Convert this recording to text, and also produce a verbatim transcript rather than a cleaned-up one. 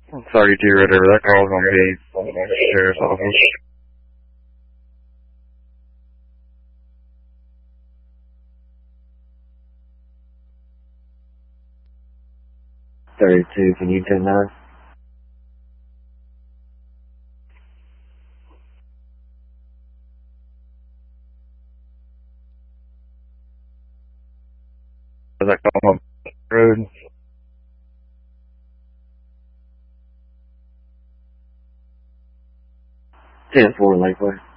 thirty-two Red River, that call's gonna be from the sheriff's office. thirty-two, can you ten nine? Does that come up the road? ten four Lakeway.